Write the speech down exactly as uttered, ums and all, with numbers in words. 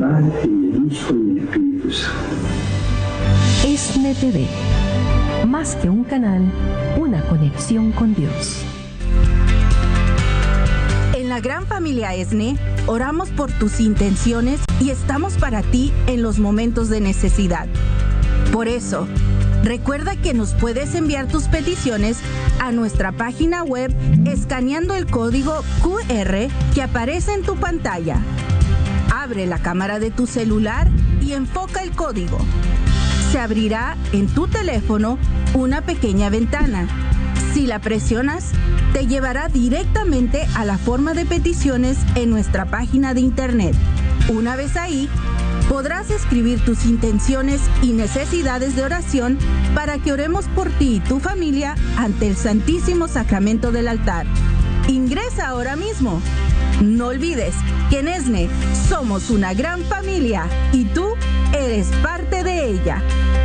Padre, y el Hijo, y el Espíritu Santo. ESNE T V. Más que un canal, una conexión con Dios. En la gran familia ESNE, oramos por tus intenciones y estamos para ti en los momentos de necesidad. Por eso, recuerda que nos puedes enviar tus peticiones a nuestra página web escaneando el código Q R que aparece en tu pantalla. Abre la cámara de tu celular y enfoca el código. Se abrirá en tu teléfono una pequeña ventana. Si la presionas, te llevará directamente a la forma de peticiones en nuestra página de internet. Una vez ahí, podrás escribir tus intenciones y necesidades de oración para que oremos por ti y tu familia ante el Santísimo Sacramento del altar. Ingresa ahora mismo. No olvides que en ESNE somos una gran familia y tú eres parte de ella.